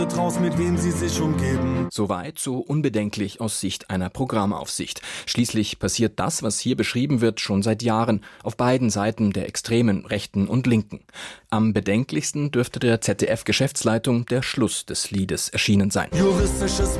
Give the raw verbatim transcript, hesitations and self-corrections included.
raus, mit wem sie sich umgeben. Soweit so unbedenklich aus Sicht einer Programmaufsicht. Schließlich passiert das, was hier beschrieben wird, schon seit Jahren auf beiden Seiten der extremen Rechten und Linken. Am bedenklichsten dürfte der Z D F-Geschäftsleitung der Schluss des Liedes erschienen sein. Juristisches